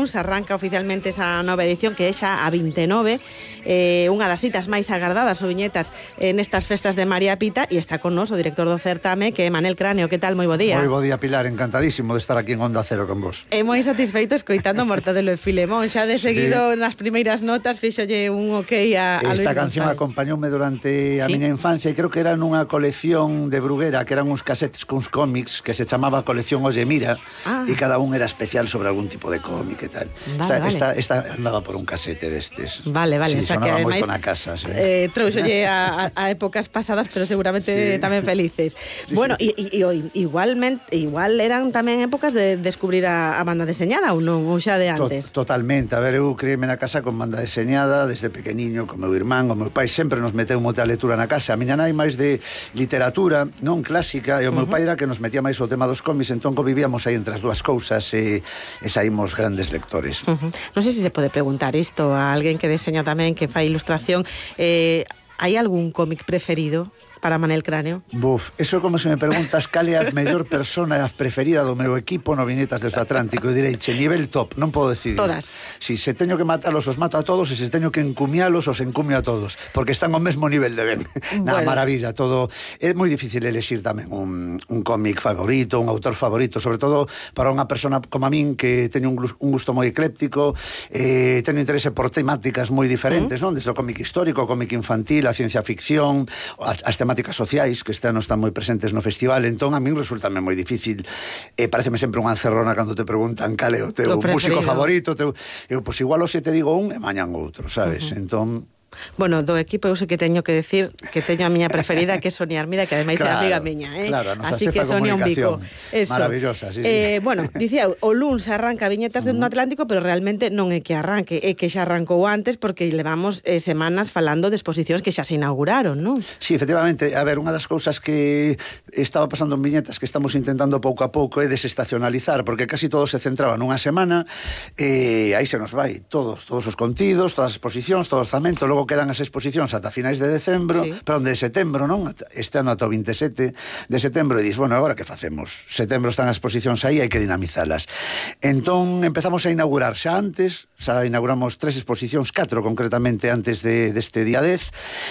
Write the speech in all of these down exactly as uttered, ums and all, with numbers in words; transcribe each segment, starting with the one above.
luns arranca oficialmente esa nova edición, que é xa a vinte e nove, eh, unha das citas máis agardadas ou viñetas eh, nestas festas de María Pita, e está con nos o director do certame, que é Manel Cráneo. Que tal? Moi bo día. Moi bo día, Pilar, encantadísimo de estar aquí en Onda Cero con vos. E moi satisfeito escoitando Mortadelo e Filemón. Xa de seguido, sí, nas primeiras notas fíxolle un ok a, a Luis Esta canción González. acompañoume durante a ¿Sí? miña infancia, e creo que era nunha colección de Bruguera, que eran uns casetes cuns cómics que se chamaba Colección Oye Mira, ah. e cada un era especial sobre algún tipo de cómic e tal. Vale, esta, vale. esta, esta andaba por un casete destes. Vale, vale. Sí, o sea, sonaba que ademais, moito na casa, sí. eh, trouxolle a, a, a épocas pasadas, pero seguramente sí. tamén felices. Sí, bueno, sí. E, e, igualmente, igual eran tamén épocas de descubrir a, a banda deseñada ou non, ou xa de antes? To, totalmente. A ver, eu criei-me na casa con banda deseñada desde pequeniño, con meu irmán, o meu pai sempre nos meteu moita lectura na casa. A miña nai máis de literatura, non clásica, e o meu Uh-huh. pai era que nos metía máis o tema dos cómics, entón vivíamos aí entre as dúas cousas e, e saímos grandes lectores. Uh-huh. Non sei se se pode preguntar isto a alguén que deseña tamén, que fai ilustración. Eh, hai algún cómic preferido para Manel Cráneo? Buf, eso como se me preguntas cal é a mellor persona preferida do meu equipo no Viñetas desde o Atlántico, e direiche, nivel top, non podo decidir. Todas. Si se teño que matalos, os mato a todos, e se teño que encumialos, os encumio a todos, porque están ao mesmo nivel de ben. Na Bueno. maravilla, todo. É moi difícil elexir tamén un, un cómic favorito, un autor favorito, sobre todo para unha persona como a min, que teño un, un gusto moi ecléptico, eh, teño interese por temáticas moi diferentes, uh-huh. non? Desde o cómic histórico, o cómic infantil, a ciencia ficción, as, as temáticas sociais, que este ano están moi presentes no festival. Entón a min resultame moi difícil, e pareceme sempre unha encerrona cando te preguntan cal é o teu músico favorito, teu... eu, pois igual hoxe te digo un e mañan outro, sabes? Uh-huh. Entón... Bueno, do equipo eu sei que teño que decir que teño a miña preferida, que é Sonia Armida, que ademais claro, é amiga miña, eh? Claro, así que Sonia un bico. Eso. Maravillosa, sí, sí. Eh, bueno, dicía, o luns arranca Viñetas dentro do Atlántico, pero realmente non é que arranque, é que xa arrancou antes, porque levamos eh, semanas falando de exposicións que xa se inauguraron, non? Sí, efectivamente. A ver, unha das cousas que estaba pasando en Viñetas, que estamos intentando pouco a pouco, é desestacionalizar, porque casi todo se centraba nunha semana, e aí se nos vai todos, todos os contidos, todas as exposicións, todo o orzamento, logo quedan as exposicións ata finais de decembro, sí. perdón, de setembro, non? Este ano ata o vinte e sete de setembro, e dis, bueno, agora que facemos? Setembro están as exposicións aí, hai que dinamizalas. Entón, empezamos a inaugurar xa antes, xa inauguramos tres exposicións, catro concretamente antes de, deste día dez,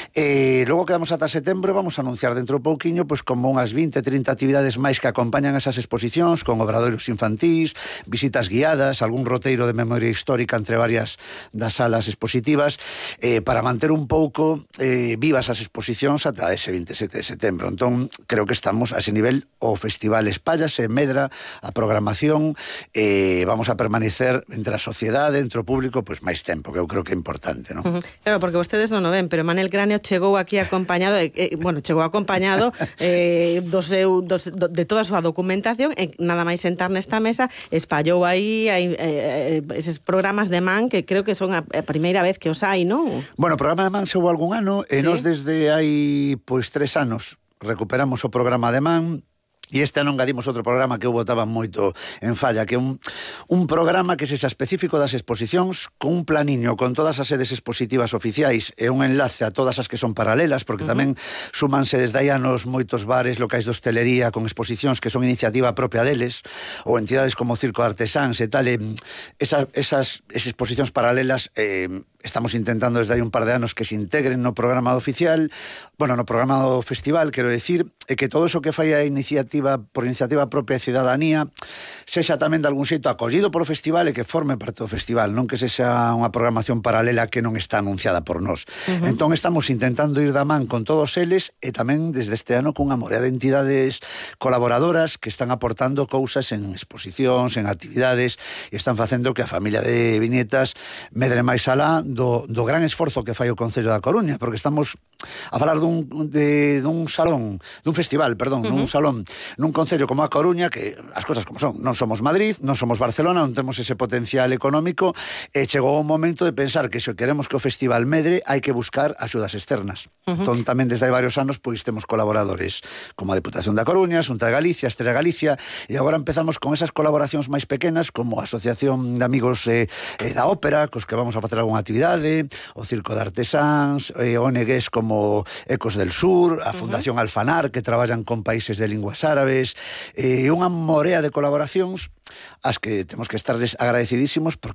e logo quedamos ata setembro, e vamos a anunciar dentro pouquiño, pois como unhas vinte, trinta actividades máis que acompañan esas exposicións, con obradoiros infantís, visitas guiadas, algún roteiro de memoria histórica entre varias das salas expositivas, eh, para manter un pouco eh, vivas as exposicións ata ese vinte e sete de setembro. Entón, creo que estamos a ese nivel. O festival espállase, medra a programación, eh, vamos a permanecer entre a sociedade, entre o público, pois máis tempo, que eu creo que é importante, non? Uh-huh. Claro, porque vostedes non o ven, pero Manel Cráneo chegou aquí acompañado, eh, eh, bueno, chegou acompañado eh, do seu, do, de toda a súa documentación, e nada máis sentar nesta mesa, espallou aí hai, eh, eses programas de man que creo que son a, a primeira vez que os hai, non? Bueno, o programa de man se houve algún ano, e ¿Sí? nós desde hai pois tres anos recuperamos o programa de man. E este ano engadimos outro programa que eu botaba moito en falla, que é un, un programa que sexa específico das exposicións, con un planiño con todas as sedes expositivas oficiais e un enlace a todas as que son paralelas, porque uh-huh. tamén súmanse desde hai anos moitos bares, locais de hostelería con exposicións que son iniciativa propia deles, ou entidades como Circo de Artesáns e tal. E esa, esas, esas exposicións paralelas eh, estamos intentando desde hai un par de anos que se integren no programa oficial, bueno, no programa do festival, quero decir, e que todo eso que fai a iniciativa por iniciativa propia de cidadanía sexa tamén de algún xeito acollido polo festival e que forme parte do festival, non que sexa unha programación paralela que non está anunciada por nós. Uh-huh. Entón estamos intentando ir da man con todos eles, e tamén desde este ano cunha morea de entidades colaboradoras que están aportando cousas en exposicións, en actividades, e están facendo que a familia de Viñetas medre máis alá do, do gran esforzo que fai o Concello da Coruña, porque estamos a falar dun, de, dun salón, dun festival, perdón, uh-huh. dun salón nun concello como a Coruña, que as cosas como son, non somos Madrid, non somos Barcelona, non temos ese potencial económico, e chegou un momento de pensar que se queremos que o festival medre, hai que buscar axudas externas. Uh-huh. Entón, tamén desde hai varios anos, pois temos colaboradores como a Deputación da Coruña, Xunta de Galicia, Estrela Galicia, e agora empezamos con esas colaboracións máis pequenas, como a Asociación de Amigos eh, eh, da Ópera, cos que vamos a facer algunha actividade, o Circo de Artesáns, eh, O N Gs como Ecos del Sur, a Fundación uh-huh. Alfanar, que traballan con países de linguas árabes, e eh, unha morea de colaboracións as que temos que estarles agradecidísimos, porque